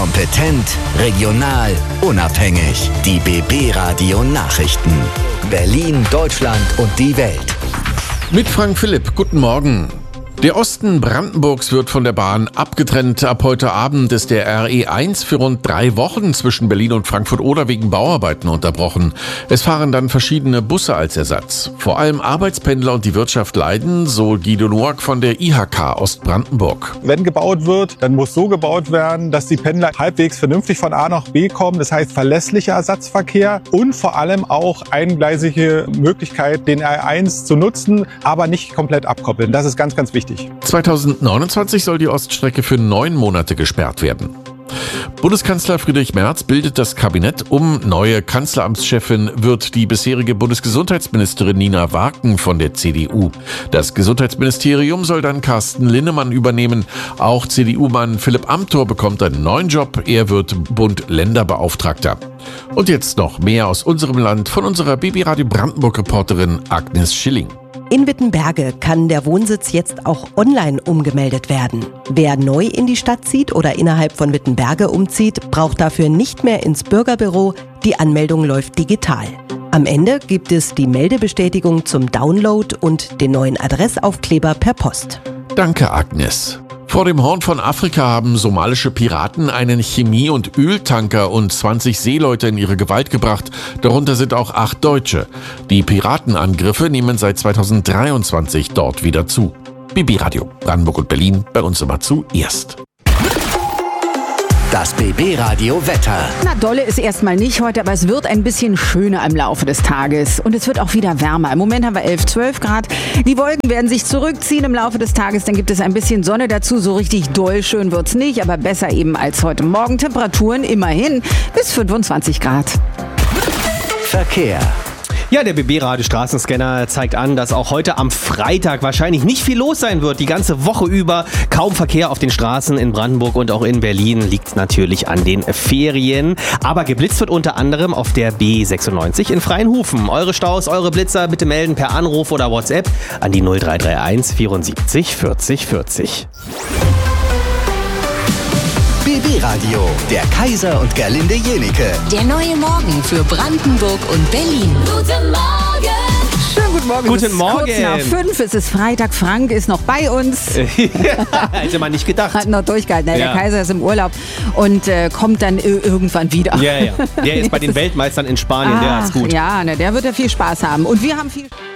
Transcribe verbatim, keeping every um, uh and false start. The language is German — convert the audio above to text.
Kompetent, regional, unabhängig. Die B B Radio Nachrichten. Berlin, Deutschland und die Welt. Mit Frank Philipp, guten Morgen. Der Osten Brandenburgs wird von der Bahn abgetrennt. Ab heute Abend ist der R E eins für rund drei Wochen zwischen Berlin und Frankfurt-Oder wegen Bauarbeiten unterbrochen. Es fahren dann verschiedene Busse als Ersatz. Vor allem Arbeitspendler und die Wirtschaft leiden, so Guido Noack von der I H K Ostbrandenburg. Wenn gebaut wird, dann muss so gebaut werden, dass die Pendler halbwegs vernünftig von A nach B kommen. Das heißt verlässlicher Ersatzverkehr und vor allem auch eingleisige Möglichkeit, den R E eins zu nutzen, aber nicht komplett abkoppeln. Das ist ganz, ganz wichtig. zwanzig neunundzwanzig soll die Oststrecke für neun Monate gesperrt werden. Bundeskanzler Friedrich Merz bildet das Kabinett um. Neue Kanzleramtschefin wird die bisherige Bundesgesundheitsministerin Nina Warken von der C D U. Das Gesundheitsministerium soll dann Carsten Linnemann übernehmen. Auch C D U-Mann Philipp Amthor bekommt einen neuen Job. Er wird Bund-Länder-Beauftragter. Und jetzt noch mehr aus unserem Land von unserer B B Radio Brandenburg-Reporterin Agnes Schilling. In Wittenberge kann der Wohnsitz jetzt auch online umgemeldet werden. Wer neu in die Stadt zieht oder innerhalb von Wittenberge umzieht, braucht dafür nicht mehr ins Bürgerbüro. Die Anmeldung läuft digital. Am Ende gibt es die Meldebestätigung zum Download und den neuen Adressaufkleber per Post. Danke, Agnes. Vor dem Horn von Afrika haben somalische Piraten einen Chemie- und Öltanker und zwanzig Seeleute in ihre Gewalt gebracht. Darunter sind auch acht Deutsche. Die Piratenangriffe nehmen seit zweitausenddreiundzwanzig dort wieder zu. B B Radio Brandenburg und Berlin, bei uns immer zuerst. Das B B Radio Wetter. Na, dolle ist erstmal nicht heute, aber es wird ein bisschen schöner im Laufe des Tages. Und es wird auch wieder wärmer. Im Moment haben wir elf, zwölf Grad. Die Wolken werden sich zurückziehen im Laufe des Tages. Dann gibt es ein bisschen Sonne dazu. So richtig doll schön wird's nicht, aber besser eben als heute Morgen. Temperaturen immerhin bis fünfundzwanzig Grad. Verkehr. Ja, der B B-Radio Straßenscanner zeigt an, dass auch heute am Freitag wahrscheinlich nicht viel los sein wird. Die ganze Woche über kaum Verkehr auf den Straßen in Brandenburg und auch in Berlin. Liegt natürlich an den Ferien. Aber geblitzt wird unter anderem auf der B sechsundneunzig in Freienhofen. Eure Staus, eure Blitzer bitte melden per Anruf oder WhatsApp an die null drei drei eins vierundsiebzig vierzig vierzig. B B Radio, der Kaiser und Gerlinde Jenike. Der neue Morgen für Brandenburg und Berlin. Guten Morgen! Schönen guten Morgen. Guten Es ist Morgen. Kurz nach fünf, es ist Freitag. Frank ist noch bei uns. Hätte man nicht gedacht. Hat noch durchgehalten. Ja. Der Kaiser ist im Urlaub und äh, kommt dann äh, irgendwann wieder. Ja, ja. Der ist bei den Weltmeistern in Spanien, Ach, der ist gut. Ja, ne, der wird ja viel Spaß haben. Und wir haben viel